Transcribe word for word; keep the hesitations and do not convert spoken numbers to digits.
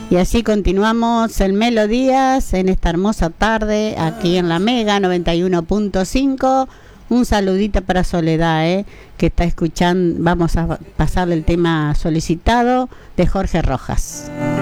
Y así continuamos en Melodías en esta hermosa tarde aquí en la Mega noventa y uno punto cinco. Un saludito para Soledad, eh, que está escuchando. Vamos a pasarle el tema solicitado de Jorge Rojas.